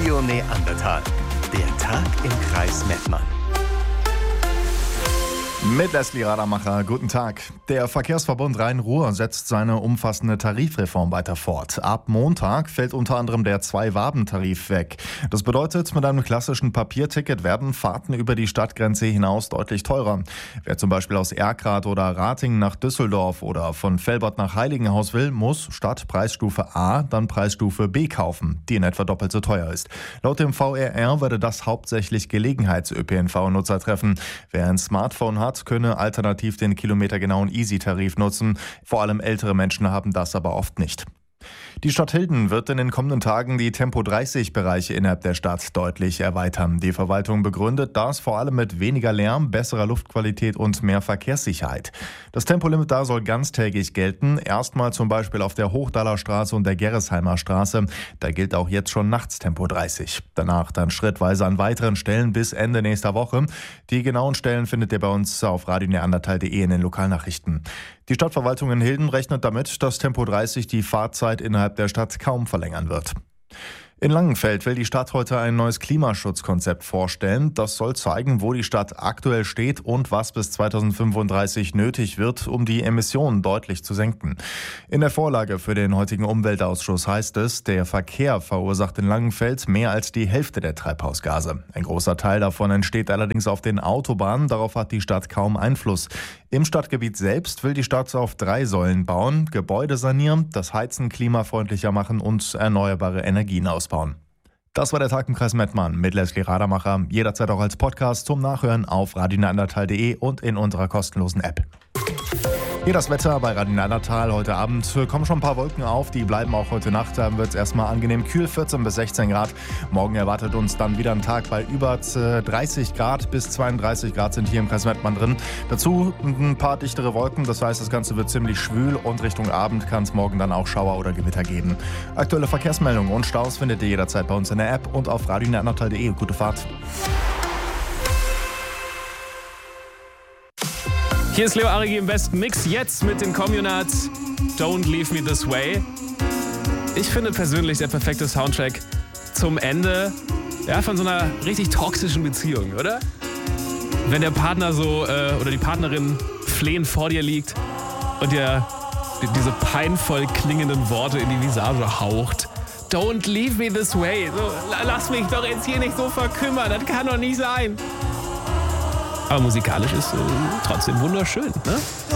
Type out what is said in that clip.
Radio Neandertal. Der Tag im Kreis Mettmann. Mit Leslie Radermacher, guten Tag. Der Verkehrsverbund Rhein-Ruhr setzt seine umfassende Tarifreform weiter fort. Ab Montag fällt unter anderem der Zwei-Waben-Tarif weg. Das bedeutet, mit einem klassischen Papierticket werden Fahrten über die Stadtgrenze hinaus deutlich teurer. Wer zum Beispiel aus Erkrath oder Ratingen nach Düsseldorf oder von Velbert nach Heiligenhaus will, muss statt Preisstufe A dann Preisstufe B kaufen, die in etwa doppelt so teuer ist. Laut dem VRR würde das hauptsächlich Gelegenheits-ÖPNV-Nutzer treffen. Wer ein Smartphone hat, könne alternativ den kilometergenauen Easy-Tarif nutzen. Vor allem ältere Menschen haben das aber oft nicht. Die Stadt Hilden wird in den kommenden Tagen die Tempo-30-Bereiche innerhalb der Stadt deutlich erweitern. Die Verwaltung begründet das vor allem mit weniger Lärm, besserer Luftqualität und mehr Verkehrssicherheit. Das Tempolimit da soll ganztägig gelten, erstmal zum Beispiel auf der Hochdaler Straße und der Gerresheimer Straße. Da gilt auch jetzt schon nachts Tempo 30. Danach dann schrittweise an weiteren Stellen bis Ende nächster Woche. Die genauen Stellen findet ihr bei uns auf radioneandertal.de in den Lokalnachrichten. Die Stadtverwaltung in Hilden rechnet damit, dass Tempo 30 die Fahrzeit innerhalb der Stadt kaum verlängern wird. In Langenfeld will die Stadt heute ein neues Klimaschutzkonzept vorstellen. Das soll zeigen, wo die Stadt aktuell steht und was bis 2035 nötig wird, um die Emissionen deutlich zu senken. In der Vorlage für den heutigen Umweltausschuss heißt es, der Verkehr verursacht in Langenfeld mehr als die Hälfte der Treibhausgase. Ein großer Teil davon entsteht allerdings auf den Autobahnen. Darauf hat die Stadt kaum Einfluss. Im Stadtgebiet selbst will die Stadt auf 3 Säulen bauen: Gebäude sanieren, das Heizen klimafreundlicher machen und erneuerbare Energien ausbauen. Das war der Tag im Kreis Mettmann mit Leslie Radermacher. Jederzeit auch als Podcast zum Nachhören auf radioneandertal.de und in unserer kostenlosen App. Hier das Wetter bei Radio Neandertal heute Abend. Kommen schon ein paar Wolken auf, die bleiben auch heute Nacht. Da wird es erstmal angenehm kühl, 14 bis 16 Grad. Morgen erwartet uns dann wieder ein Tag bei über 30 Grad bis 32 Grad sind hier im Kreis Mettmann drin. Dazu ein paar dichtere Wolken, das heißt, das Ganze wird ziemlich schwül und Richtung Abend kann es morgen dann auch Schauer oder Gewitter geben. Aktuelle Verkehrsmeldungen und Staus findet ihr jederzeit bei uns in der App und auf radioneandertal.de. Gute Fahrt. Hier ist Leo Arigi im besten Mix, jetzt mit den Communards Don't Leave Me This Way. Ich finde persönlich der perfekte Soundtrack zum Ende von so einer richtig toxischen Beziehung, oder? Wenn der Partner so oder die Partnerin flehend vor dir liegt und dir diese peinvoll klingenden Worte in die Visage haucht. Don't leave me this way. So, lass mich doch jetzt hier nicht so verkümmern, das kann doch nicht sein. Aber musikalisch ist trotzdem wunderschön, ne?